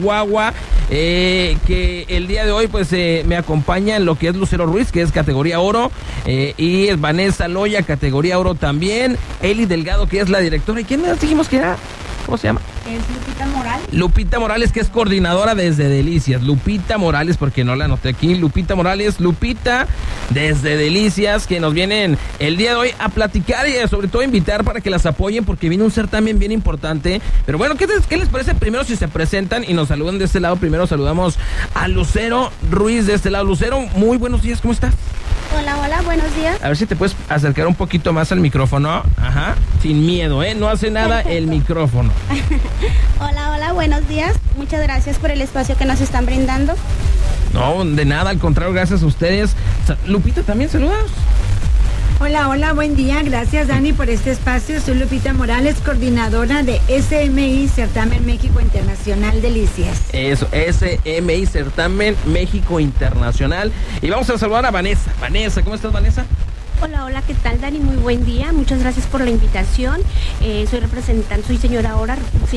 Chihuahua, que el día de hoy pues me acompaña en lo que es Lucero Ruiz, que es categoría oro, y es Vanessa Loya, categoría oro también, Eli Delgado, que es la directora. ¿Y quién más dijimos que era? ¿Cómo se llama? Es Lupita Morales. Lupita Morales, que es coordinadora desde Delicias. Lupita Morales, porque no la anoté aquí. Lupita Morales, Lupita desde Delicias, que nos vienen el día de hoy a platicar y sobre todo invitar para que las apoyen, porque viene un certamen bien importante. Pero bueno, ¿qué les parece primero si se presentan y nos saludan de este lado? Primero saludamos a Lucero Ruiz de este lado. Lucero, muy buenos días, ¿cómo estás? Hola, buenos días. A ver si te puedes acercar un poquito más al micrófono. Ajá, sin miedo, no hace nada el micrófono. Hola, buenos días. Muchas gracias por el espacio que nos están brindando. No, de nada, al contrario, gracias a ustedes. Lupita, también saludos. Hola, buen día. Gracias, Dani, por este espacio. Soy Lupita Morales, coordinadora de SMI Certamen México Internacional Delicias. Eso, SMI Certamen México Internacional. Y vamos a saludar a Vanessa. Vanessa, ¿cómo estás, Vanessa? Hola, ¿qué tal, Dani? Muy buen día, muchas gracias por la invitación. Soy representante, soy señora Oro,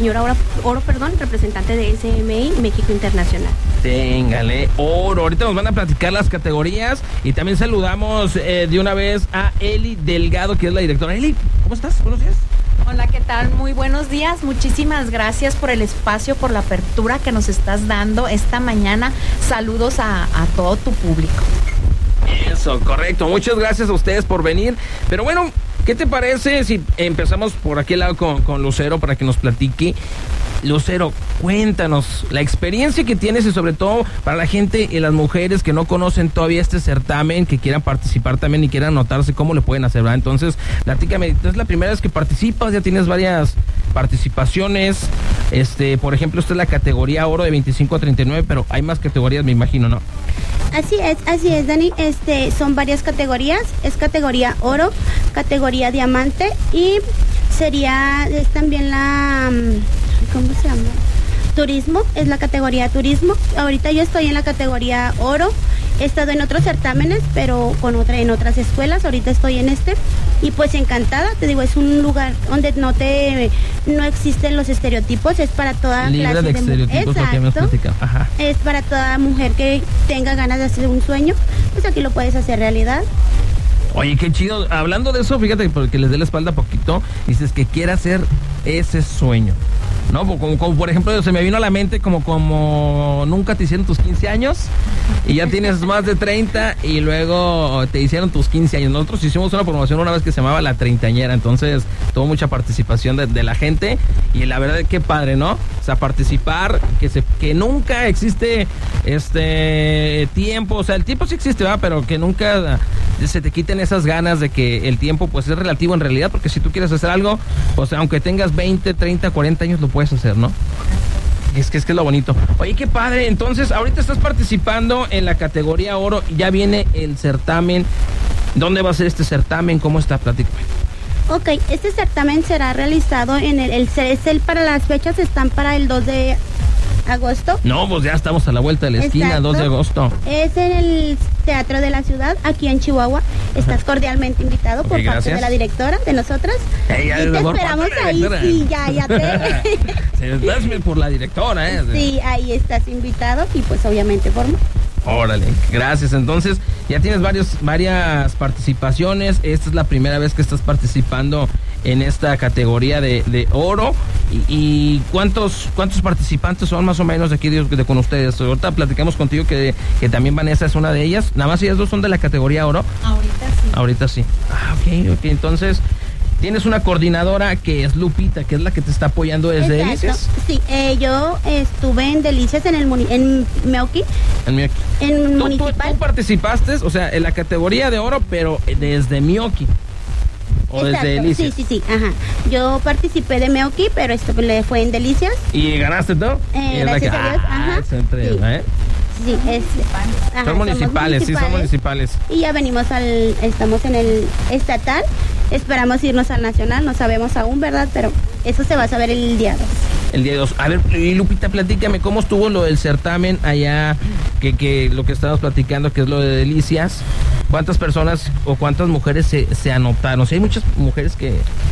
representante de SMI México Internacional. Téngale, oro. Ahorita nos van a platicar las categorías y también saludamos de una vez a Eli Delgado, que es la directora. Eli, ¿cómo estás? Buenos días. Hola, ¿qué tal? Muy buenos días. Muchísimas gracias por el espacio, por la apertura que nos estás dando esta mañana. Saludos a todo tu público. Eso, correcto. Muchas gracias a ustedes por venir. Pero bueno, ¿qué te parece si empezamos por aquí al lado con Lucero para que nos platique? Lucero, cuéntanos la experiencia que tienes y sobre todo para la gente y las mujeres que no conocen todavía este certamen, que quieran participar también y quieran anotarse, ¿cómo le pueden hacer, verdad? Entonces, platícame, ¿es la primera vez que participas? ¿Ya tienes varias participaciones? Por ejemplo, esta es la categoría oro de 25 a 39, pero hay más categorías, me imagino, ¿no? Así es, Dani. Son varias categorías. Es categoría oro, categoría diamante y es también la... ¿Cómo se llama? Turismo, es la categoría turismo. Ahorita yo estoy en la categoría oro. He estado en otros certámenes, pero en otras escuelas. Ahorita estoy en y pues encantada. Te digo, es un lugar donde no existen los estereotipos. Es para toda libre clase de estereotipos. Exacto. Ajá. Es para toda mujer que tenga ganas de hacer un sueño. Pues aquí lo puedes hacer realidad. Oye, qué chido. Hablando de eso, fíjate, porque les dé la espalda poquito, dices que quiere hacer ese sueño, ¿no? Como por ejemplo, se me vino a la mente como nunca te hicieron tus 15 años y ya tienes más de 30 y luego te hicieron tus 15 años. Nosotros hicimos una promoción una vez que se llamaba La Treintañera, entonces tuvo mucha participación de la gente y la verdad qué padre, ¿no? O sea, participar, que nunca existe tiempo, o sea, el tiempo sí existe, ¿verdad? Pero que nunca se te quiten esas ganas de que el tiempo pues es relativo en realidad, porque si tú quieres hacer algo, pues aunque tengas 20, 30, 40 años lo puedes hacer, ¿no? Es que es lo bonito. Oye, qué padre. Entonces, ahorita estás participando en la categoría oro, ya viene el certamen. ¿Dónde va a ser este certamen? ¿Cómo está? Platícame. Ok, este certamen será realizado para las fechas están para el 2 de agosto. No, pues ya estamos a la vuelta de la esquina. Exacto. 2 de agosto. Es en el Teatro de la Ciudad, aquí en Chihuahua. Estás cordialmente invitado por parte de la directora, de nosotras. Y te esperamos ahí, sí, ya te... Estás por la directora, Sí, ahí estás invitado y pues obviamente forma. Órale, gracias. Entonces, ya tienes varias participaciones. Esta es la primera vez que estás participando en esta categoría de oro. ¿Y cuántos participantes son más o menos de aquí de con ustedes? Ahorita platicamos contigo que también Vanessa es una de ellas. Nada más ellas dos son de la categoría oro. Ahorita sí. Ah, ok. Entonces, tienes una coordinadora que es Lupita, que es la que te está apoyando desde Delicias. Sí, yo estuve en Delicias en Meoqui. En municipal. ¿Tú participaste, o sea, en la categoría de oro, pero desde Meoqui? ¿O exacto, desde Delicias? Sí, ajá. Yo participé de Meoqui, pero esto fue en Delicias. ¿Y ganaste todo? Gracias a Dios, ajá. Sí, son municipales. Y ya estamos en el estatal, esperamos irnos al nacional, no sabemos aún, ¿verdad? Pero eso se va a saber el día 2. El día 2. A ver, Lupita, platícame, ¿cómo estuvo lo del certamen allá, que lo que estábamos platicando, que es lo de Delicias? ¿Cuántas personas o cuántas mujeres se anotaron? O sea, hay muchas mujeres que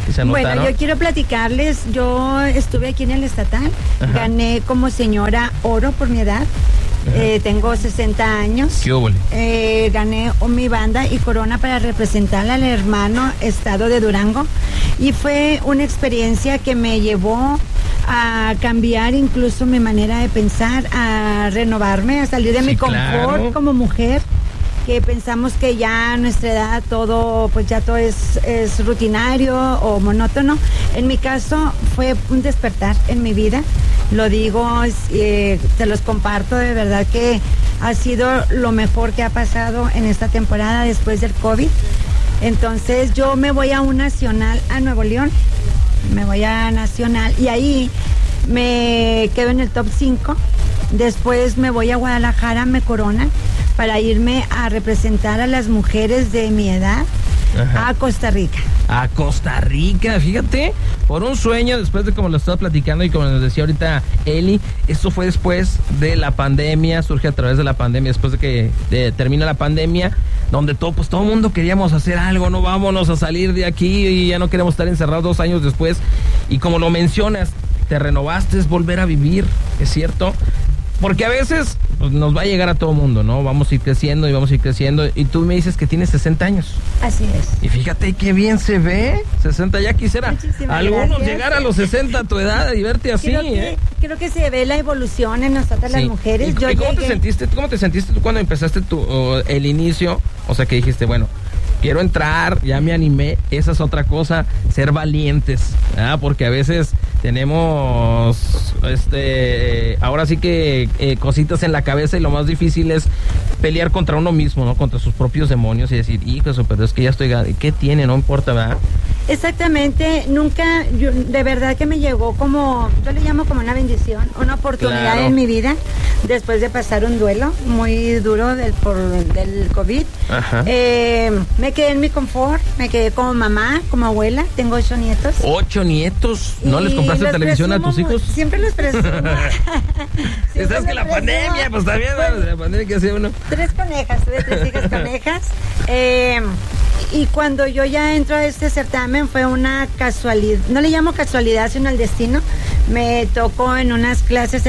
que se anotaron. Bueno, yo quiero platicarles, yo estuve aquí en el estatal, gané como señora oro por mi edad. Tengo 60 años. ¿Qué hubo? Gané mi banda y corona para representar al hermano estado de Durango. Y fue una experiencia que me llevó a cambiar incluso mi manera de pensar, a renovarme, a salir de mi confort como mujer, que pensamos que ya a nuestra edad todo, pues ya todo es rutinario o monótono. En mi caso fue un despertar en mi vida. Lo digo, te los comparto, de verdad que ha sido lo mejor que ha pasado en esta temporada después del COVID. Entonces yo me voy a un nacional a Nuevo León, me voy a nacional y ahí me quedo en el top 5. Después me voy a Guadalajara, me coronan para irme a representar a las mujeres de mi edad a Costa Rica. A Costa Rica, fíjate, por un sueño, después de como lo estaba platicando y como nos decía ahorita Eli, esto fue después de la pandemia, surge a través de la pandemia, después de que termina la pandemia, donde todo el mundo queríamos hacer algo, no vámonos a salir de aquí y ya no queremos estar encerrados 2 años después, y como lo mencionas, te renovaste, es volver a vivir, es cierto. Porque a veces pues, nos va a llegar a todo mundo, ¿no? Vamos a ir creciendo y vamos a ir creciendo. Y tú me dices que tienes 60 años. Así es. Y fíjate qué bien se ve. 60, ya quisiera algunos llegar a los 60 a tu edad y verte así. Creo que se ve la evolución en nosotras las mujeres. ¿Y cómo te sentiste tú cuando empezaste el inicio? O sea, que dijiste, bueno, quiero entrar, ya me animé. Esa es otra cosa, ser valientes, ¿verdad? Porque a veces tenemos ahora sí que cositas en la cabeza y lo más difícil es pelear contra uno mismo, ¿no? Contra sus propios demonios y decir, hijo, pero es que ya estoy, ¿qué tiene? No importa, ¿verdad? Exactamente, de verdad que me llegó como, yo le llamo como una bendición, una oportunidad en mi vida, después de pasar un duelo muy duro del COVID. Me quedé en mi confort, me quedé como mamá, como abuela, tengo 8 nietos. 8 nietos, ¿no les compraste televisión a tus hijos? Siempre los presumo. ¿Sabes que la pandemia, pues también, la pandemia que hacía uno? 3 conejas, tuve 3 hijas conejas. Y cuando yo ya entro a este certamen fue una casualidad, no le llamo casualidad, sino el destino. Me tocó en unas clases,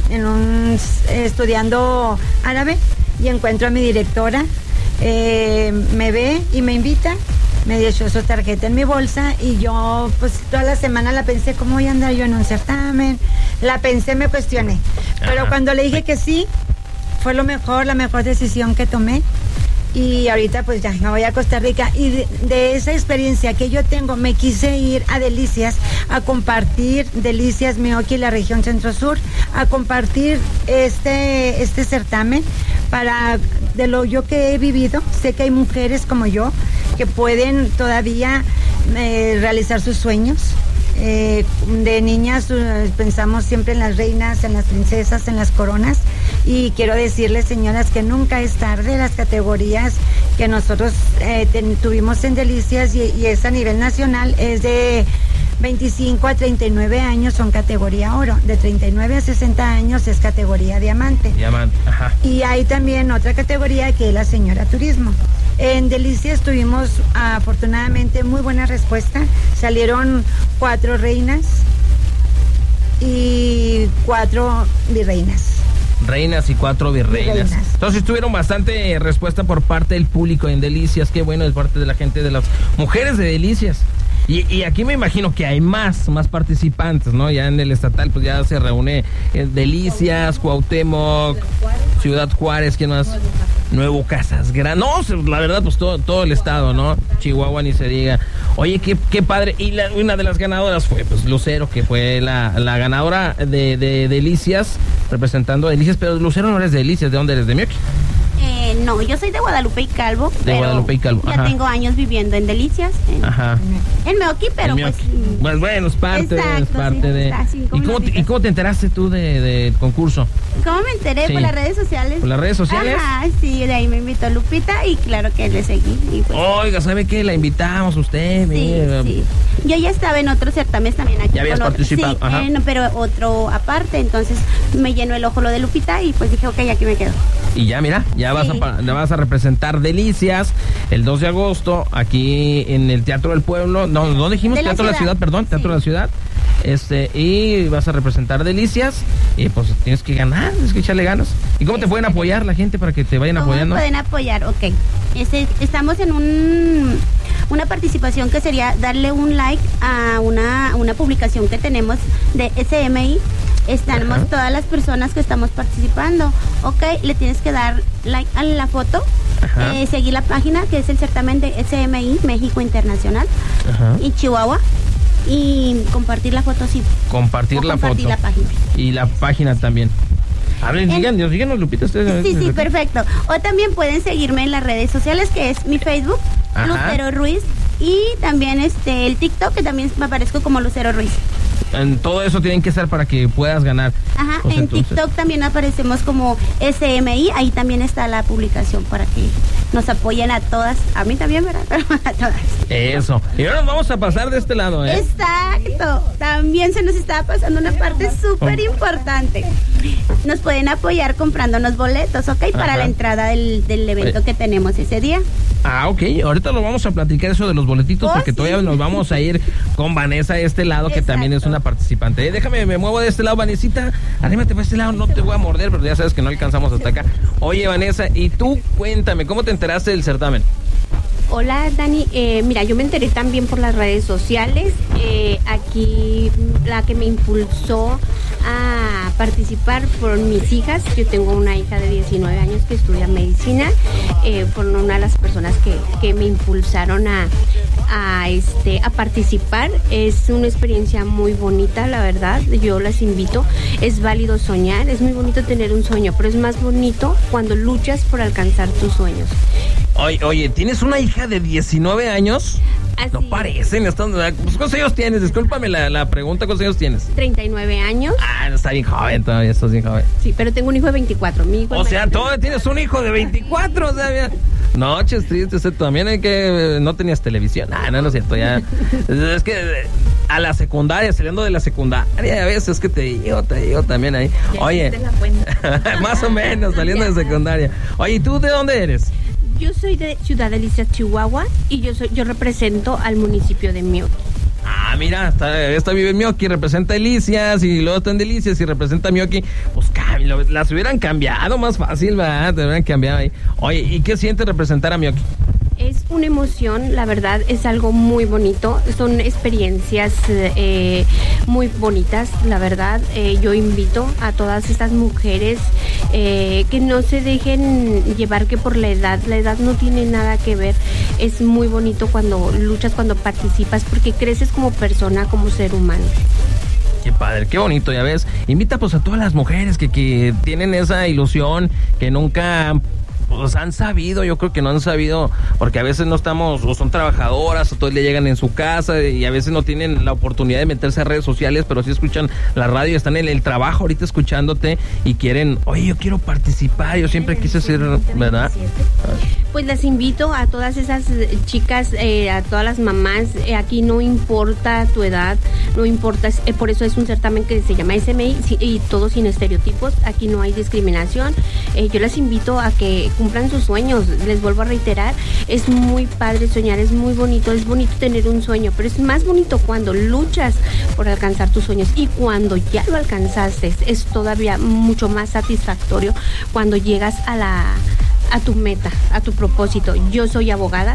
estudiando árabe, y encuentro a mi directora, me ve y me invita, me dio su tarjeta en mi bolsa y yo pues toda la semana la pensé, ¿cómo voy a andar yo en un certamen? La pensé, me cuestioné, pero cuando le dije que sí, fue la mejor decisión que tomé. Y ahorita pues ya me voy a Costa Rica y de esa experiencia que yo tengo me quise ir a Delicias a compartir Delicias Meoqui y la región Centro-Sur, a compartir este certamen para de lo yo que he vivido. Sé que hay mujeres como yo que pueden todavía realizar sus sueños. De niñas pensamos siempre en las reinas, en las princesas, en las coronas, y quiero decirles, señoras, que nunca es tarde. Las categorías que nosotros tuvimos en Delicias y es a nivel nacional, es de 25 a 39 años son categoría oro, de 39 a 60 años es categoría diamante. Y hay también otra categoría que es la señora turismo. En Delicias tuvimos afortunadamente muy buena respuesta. Salieron 4 reinas y 4 virreinas. Reinas y 4 virreinas. Entonces tuvieron bastante respuesta por parte del público en Delicias. Qué bueno, de parte de la gente, de las mujeres de Delicias. Y aquí me imagino que hay más participantes, ¿no? Ya en el estatal pues ya se reúne Delicias, Cuauhtémoc, Ciudad Juárez, ¿quién más? Nuevo Casas Grandes. No, la verdad pues todo el estado, ¿no? Chihuahua ni se diga. Oye, qué padre. Y una de las ganadoras fue pues Lucero, que fue la ganadora de Delicias, representando a Delicias. Pero Lucero no eres de Delicias, ¿de dónde eres? ¿De Meoqui? No, yo soy de Guadalupe y Calvo. Guadalupe y Calvo. Ya tengo años viviendo en Delicias. En Meoqui, pero pues bueno, es parte de. ¿Y cómo te enteraste tú del concurso? ¿Cómo me enteré? Sí. Por las redes sociales. ¿Por las redes sociales? Sí, de ahí me invitó Lupita y claro que le seguí. Y pues, oiga, ¿sabe qué? La invitamos a usted. Sí. Yo ya estaba en otros certámenes también aquí. ¿Ya habías participado? Sí, no, pero otro aparte, entonces me llenó el ojo lo de Lupita y pues dije, ok, aquí me quedo. Y ya, mira, ya vas vas a representar Delicias el 2 de agosto aquí en el Teatro del Pueblo. No dijimos Teatro de la Ciudad, perdón, Teatro de la Ciudad. Y vas a representar Delicias y pues tienes que ganar, tienes que echarle ganas. ¿Y cómo te pueden apoyar la gente para que te vayan apoyando? ¿Cómo pueden apoyar? Ok. Estamos en una participación que sería darle un like a una publicación que tenemos de SMI. Estamos todas las personas que estamos participando. Ok, le tienes que dar like a la foto, seguir la página que es el certamen de SMI México Internacional y Chihuahua. Y compartir la foto, sí. Compartir la página. Y la página también. Hablen, díganos, Lupita. Ustedes, sí, perfecto. O también pueden seguirme en las redes sociales, que es mi Facebook, Lucero Ruiz. Y también el TikTok, que también me aparezco como Lucero Ruiz. En todo eso tienen que ser para que puedas ganar. Pues en entonces, TikTok también aparecemos como SMI, ahí también está la publicación para que nos apoyen a todas, a mí también, ¿verdad? Pero a todas. Eso. Y ahora nos vamos a pasar de este lado, ¿eh? Exacto. También se nos estaba pasando una parte súper importante. Nos pueden apoyar comprándonos boletos, ¿ok? Para la entrada del evento que tenemos ese día. Ok. Ahorita lo vamos a platicar eso de los boletitos, porque todavía nos vamos a ir con Vanessa a este lado, que también es una participante. Déjame, me muevo de este lado, Vanesita. Anímate para este lado, no te voy a morder, pero ya sabes que no alcanzamos hasta acá. Oye, Vanessa, y tú cuéntame, ¿cómo te enteraste del certamen? Hola, Dani. Mira, yo me enteré también por las redes sociales. Aquí la que me impulsó a participar fueron mis hijas. Yo tengo una hija de 19 años que estudia medicina. Fueron una de las personas que me impulsaron a participar. Es una experiencia muy bonita, la verdad. Yo las invito. Es válido soñar. Es muy bonito tener un sueño, pero es más bonito cuando luchas por alcanzar tus sueños. Oye, ¿tienes una hija de 19 años? Así no parecen. ¿Cuántos años tienes? Discúlpame la pregunta, ¿cuántos años tienes? 39 años. Está bien joven todavía, estás bien joven. Sí, pero tengo un hijo de 24. Mi hijo todavía tienes un hijo de 24, o sea, noches tristes, también hay que... No tenías televisión. No es cierto, ya... Es que a la secundaria, saliendo de la secundaria, a veces que te digo también ahí. Oye, más o menos, saliendo de secundaria. Oye, ¿y tú de dónde eres? Yo soy de Ciudad Delicias, Chihuahua, y yo represento al municipio de Mioqui. Mira, esta vive en Mioqui, representa Delicias, y luego está en Delicias y representa Mioqui. Pues las hubieran cambiado más fácil, ¿verdad? Te hubieran cambiado ahí. Oye, ¿y qué sientes representar a Mioqui? Es una emoción, la verdad, es algo muy bonito. Son experiencias muy bonitas, la verdad. Yo invito a todas estas mujeres que no se dejen llevar que por la edad no tiene nada que ver. Es muy bonito cuando luchas, cuando participas, porque creces como persona, como ser humano. Qué padre, qué bonito, ya ves. Invita pues a todas las mujeres que tienen esa ilusión, que nunca... Pues han sabido, yo creo que no han sabido, porque a veces no estamos, o son trabajadoras, o todo el día llegan en su casa, y a veces no tienen la oportunidad de meterse a redes sociales, pero sí escuchan la radio, están en el trabajo ahorita escuchándote, y quieren, oye, yo quiero participar, yo siempre quise ser, ¿verdad? Pues las invito a todas esas chicas, a todas las mamás, aquí no importa tu edad, no importa, por eso es un certamen que se llama SMI, y todo sin estereotipos, aquí no hay discriminación. Yo las invito a que cumplan sus sueños. Les vuelvo a reiterar, es muy padre soñar, es bonito tener un sueño, pero es más bonito cuando luchas por alcanzar tus sueños, y cuando ya lo alcanzaste es todavía mucho más satisfactorio cuando llegas a tu meta, a tu propósito. Yo soy abogada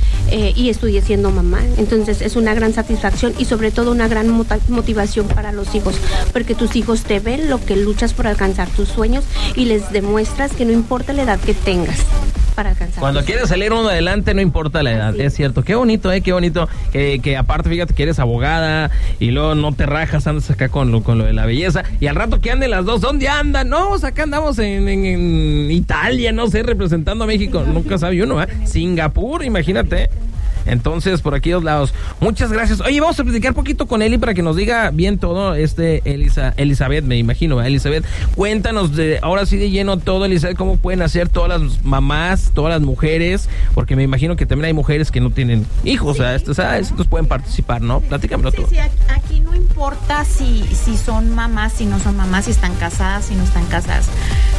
y estudié siendo mamá, entonces es una gran satisfacción y sobre todo una gran motivación para los hijos, porque tus hijos te ven lo que luchas por alcanzar tus sueños y les demuestras que no importa la edad que tengas para alcanzar. Cuando quieres salir uno adelante no importa la edad, es cierto. Qué bonito, qué bonito que aparte fíjate que eres abogada y luego no te rajas, andas acá con lo de la belleza, y al rato que anden las dos, ¿dónde andan? No, acá andamos en Italia, no sé, representando a México, nunca sabe uno, Singapur, imagínate. Entonces, por aquí dos lados. Muchas gracias. Oye, vamos a platicar poquito con Eli para que nos diga bien todo. Elizabeth, me imagino, Elizabeth. Cuéntanos ahora sí de lleno todo, Elizabeth, cómo pueden hacer todas las mamás, todas las mujeres, porque me imagino que también hay mujeres que no tienen hijos, estos pueden participar, ¿no? Platícamelo todo. Sí, aquí no importa si son mamás, si no son mamás, si están casadas, si no están casadas.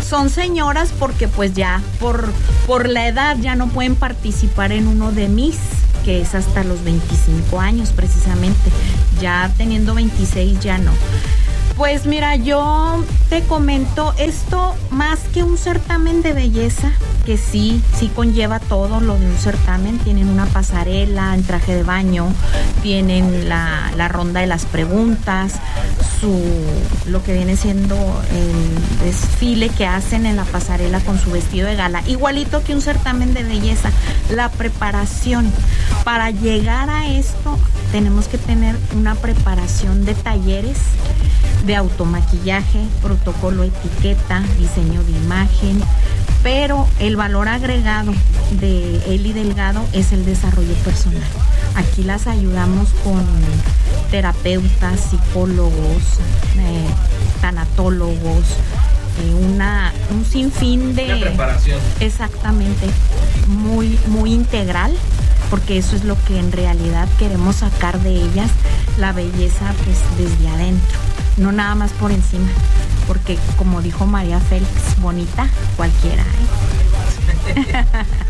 Son señoras porque pues ya por la edad ya no pueden participar en uno de Miss, que es hasta los 25 años precisamente. Ya teniendo 26 ya no. Pues mira, yo te comento, esto más que un certamen de belleza, que sí conlleva todo lo de un certamen. Tienen una pasarela en traje de baño, tienen la ronda de las preguntas, lo que viene siendo el desfile que hacen en la pasarela con su vestido de gala, igualito que un certamen de belleza. La preparación para llegar a esto, tenemos que tener una preparación de talleres de automaquillaje, protocolo, etiqueta, diseño de imagen, pero el valor agregado de Eli Delgado es el desarrollo personal. Aquí las ayudamos con terapeutas, psicólogos, tanatólogos, un sinfín de... Una preparación. Exactamente, muy integral, porque eso es lo que en realidad queremos sacar de ellas, la belleza pues desde adentro, no nada más por encima, porque como dijo María Félix, bonita cualquiera, ¿eh?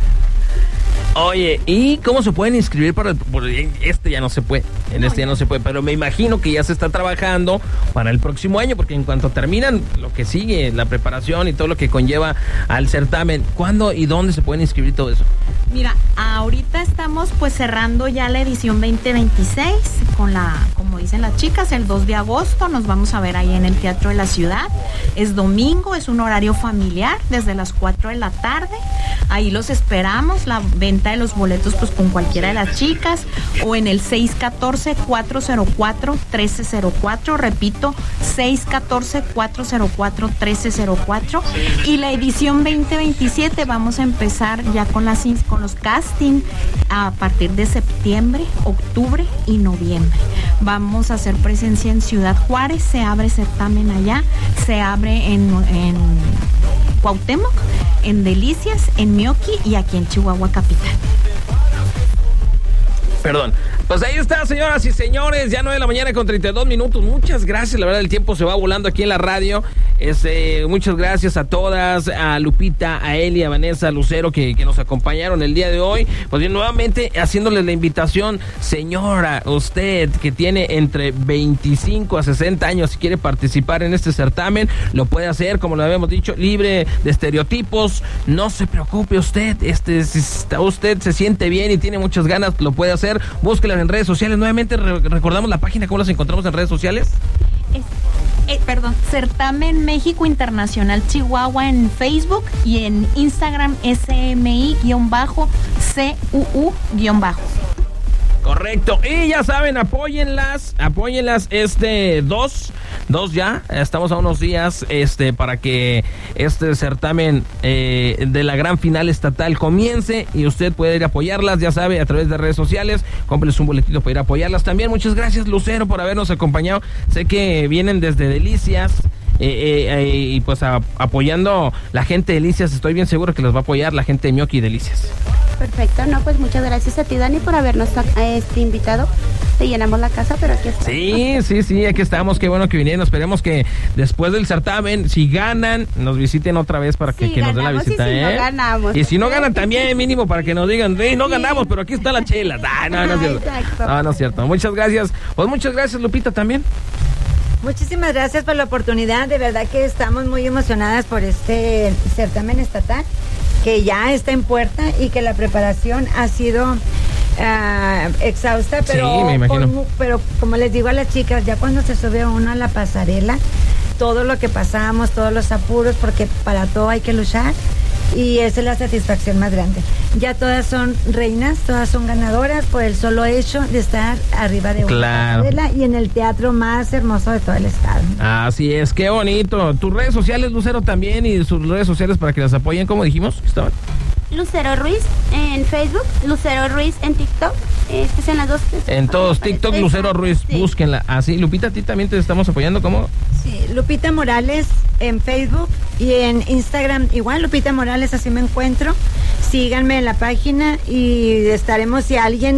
Oye, ¿y cómo se pueden inscribir para este ya no se puede, ya no se puede, pero me imagino que ya se está trabajando para el próximo año, porque en cuanto terminan lo que sigue, la preparación y todo lo que conlleva al certamen, ¿cuándo y dónde se pueden inscribir todo eso? Mira, ahorita estamos pues cerrando ya la edición 2026 con como dicen las chicas, el 2 de agosto nos vamos a ver ahí en el Teatro de la Ciudad. Es domingo, es un horario familiar desde las 4 de la tarde. Ahí los esperamos, la venta de los boletos pues con cualquiera de las chicas o en el 614-404-1304, repito, 614-404-1304. Y la edición 2027 vamos a empezar ya con los casting a partir de septiembre, octubre y noviembre. Vamos a hacer presencia en Ciudad Juárez, se abre certamen allá, se abre en Cuauhtémoc, en Delicias, en Mioqui y aquí en Chihuahua capital. Perdón. Pues ahí está, señoras y señores, ya 9 de la mañana con 32 minutos. Muchas gracias, la verdad el tiempo se va volando aquí en la radio. Muchas gracias a todas, a Lupita, a Eli, a Vanessa, a Lucero que nos acompañaron el día de hoy. Pues bien, nuevamente haciéndoles la invitación, señora, usted que tiene entre 25 a 60 años y quiere participar en este certamen, lo puede hacer, como lo habíamos dicho, libre de estereotipos. No se preocupe usted, si usted se siente bien y tiene muchas ganas, lo puede hacer. Búsquelas en redes sociales. Nuevamente recordamos la página, ¿cómo las encontramos en redes sociales? Certamen México Internacional Chihuahua en Facebook y en Instagram SMI-CUU-. Correcto, y ya saben, apóyenlas, dos ya, estamos a unos días, para que este certamen de la gran final estatal comience y usted puede ir a apoyarlas, ya sabe, a través de redes sociales, cómpreles un boletito para ir a apoyarlas también. Muchas gracias, Lucero, por habernos acompañado, sé que vienen desde Delicias, y pues apoyando la gente de Delicias, estoy bien seguro que los va a apoyar la gente de Mioqui y Delicias. Perfecto, no, pues muchas gracias a ti, Dani, por habernos invitado. Te llenamos la casa, pero aquí estamos. Sí, aquí estamos, qué bueno que vinieron. Esperemos que después del certamen, si ganan, nos visiten otra vez para que nos den la visita. Y si no ganamos. Y si no ganan también, mínimo, para que nos digan, no ganamos, pero aquí está la chela. No es cierto. Exacto. No es cierto. Muchas gracias. Pues muchas gracias, Lupita, también. Muchísimas gracias por la oportunidad, de verdad que estamos muy emocionadas por este certamen estatal que ya está en puerta y que la preparación ha sido exhausta, pero, sí, me imagino. Pero como les digo a las chicas, ya cuando se sube uno a la pasarela, todo lo que pasamos, todos los apuros, porque para todo hay que luchar, y esa es la satisfacción más grande. Ya todas son reinas, todas son ganadoras por el solo hecho de estar arriba de una pasarela y en el teatro más hermoso de todo el estado. Así es, qué bonito. Tus redes sociales, Lucero, también, y sus redes sociales para que las apoyen, como dijimos, Cristóbal. Lucero Ruiz en Facebook, Lucero Ruiz en TikTok, en las dos. En todos, TikTok, Lucero Ruiz, sí. Búsquenla. Así, Lupita, a ti también te estamos apoyando, ¿cómo? Sí, Lupita Morales en Facebook y en Instagram, igual Lupita Morales, así me encuentro. Síganme en la página y estaremos, si alguien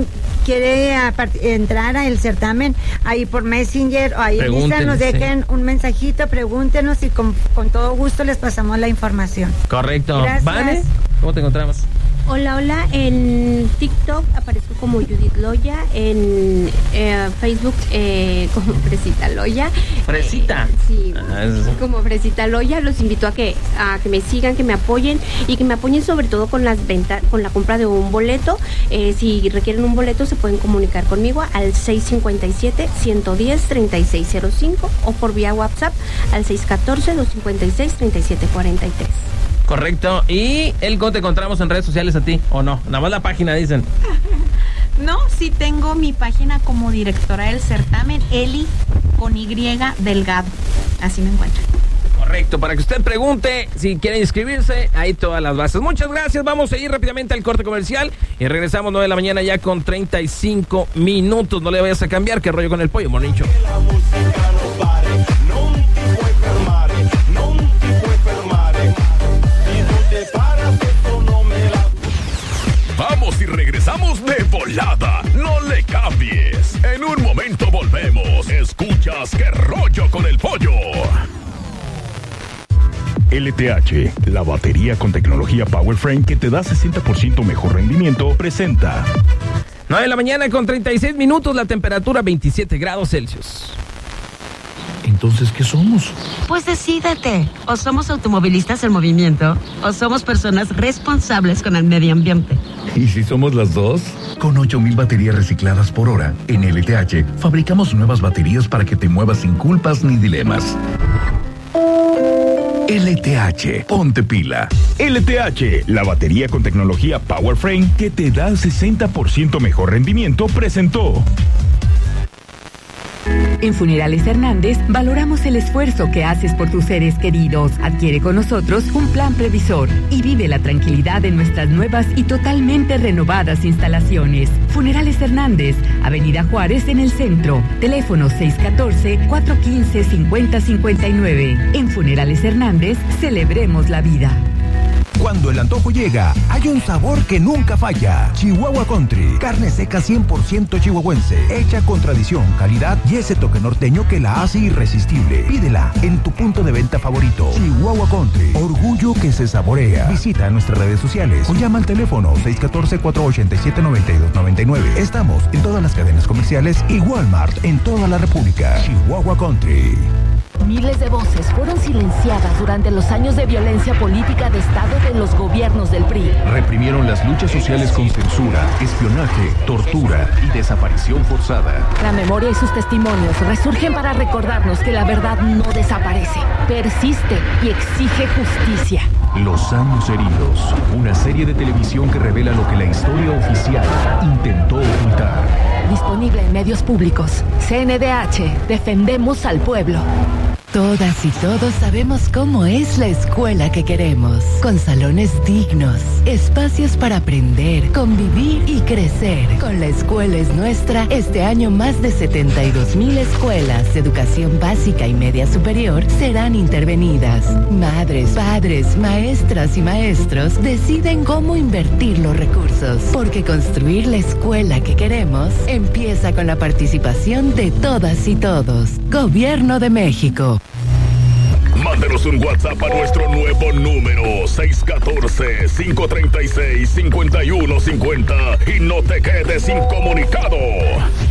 quiere entrar al certamen, ahí por Messenger o ahí en Instagram nos dejen un mensajito, pregúntenos y con todo gusto les pasamos la información. Correcto. Gracias. ¿Vale? ¿Cómo te encontramos? Hola, en TikTok aparezco como Judith Loya, en Facebook como Fresita Loya. ¿Fresita? Sí, como Fresita Loya. Los invito a que me sigan, que me apoyen y que me apoyen sobre todo con las ventas, con la compra de un boleto. Si requieren un boleto se pueden comunicar conmigo al 657-110-3605 o por vía WhatsApp al 614-256-3743. Correcto. ¿Y cómo te encontramos en redes sociales a ti? ¿O no? Nada más la página dicen. No, sí tengo mi página como directora del certamen, Eli con Y Delgado. Así me encuentran. Correcto, para que usted pregunte si quiere inscribirse, ahí todas las bases. Muchas gracias, vamos a ir rápidamente al corte comercial y regresamos 9 de la mañana ya con 35 minutos. No le vayas a cambiar, que rollo con el pollo, Mornincho. Vamos y regresamos de volada. No le cambies. En un momento volvemos. Escuchas Qué rollo con el pollo. LTH, la batería con tecnología PowerFrame que te da 60% mejor rendimiento, presenta 9 de la mañana con 36 minutos, la temperatura 27 grados Celsius. Entonces, ¿qué somos? Pues decídete, o somos automovilistas en movimiento, o somos personas responsables con el medio ambiente. ¿Y si somos las dos? Con 8,000 baterías recicladas por hora, en LTH fabricamos nuevas baterías para que te muevas sin culpas ni dilemas. LTH, ponte pila. LTH, la batería con tecnología PowerFrame que te da 60% mejor rendimiento, presentó. En Funerales Hernández valoramos el esfuerzo que haces por tus seres queridos. Adquiere con nosotros un plan previsor y vive la tranquilidad de nuestras nuevas y totalmente renovadas instalaciones. Funerales Hernández, Avenida Juárez en el centro. Teléfono 614-415-5059. En Funerales Hernández, celebremos la vida. Cuando el antojo llega, hay un sabor que nunca falla. Chihuahua Country. Carne seca 100% chihuahuense. Hecha con tradición, calidad y ese toque norteño que la hace irresistible. Pídela en tu punto de venta favorito. Chihuahua Country. Orgullo que se saborea. Visita nuestras redes sociales o llama al teléfono 614-487-9299. Estamos en todas las cadenas comerciales y Walmart en toda la República. Chihuahua Country. Miles de voces fueron silenciadas durante los años de violencia política de Estado de los gobiernos del PRI. Reprimieron las luchas sociales con censura, espionaje, tortura y desaparición forzada. La memoria y sus testimonios resurgen para recordarnos que la verdad no desaparece, persiste y exige justicia. Los años heridos, una serie de televisión que revela lo que la historia oficial intentó ocultar. Disponible en medios públicos. CNDH, defendemos al pueblo. Todas y todos sabemos cómo es la escuela que queremos, con salones dignos, espacios para aprender, convivir y crecer. Con La Escuela es Nuestra, este año más de 72,000 escuelas de educación básica y media superior serán intervenidas. Madres, padres, maestras y maestros deciden cómo invertir los recursos, porque construir la escuela que queremos empieza con la participación de todas y todos. Gobierno de México. Mándenos un WhatsApp a nuestro nuevo número 614-536-5150 y no te quedes incomunicado.